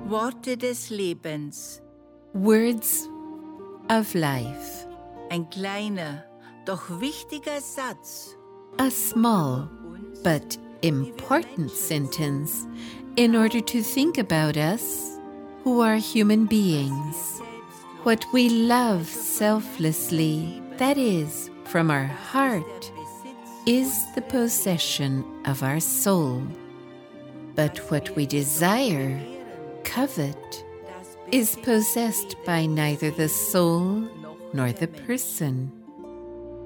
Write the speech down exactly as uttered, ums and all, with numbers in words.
Worte des Lebens. Words of life. Ein kleiner, doch wichtiger Satz. A small but important sentence in order to think about us, who are human beings. What we love selflessly, that is, from our heart, is the possession of our soul. But what we desire, covet, is possessed by neither the soul nor the person.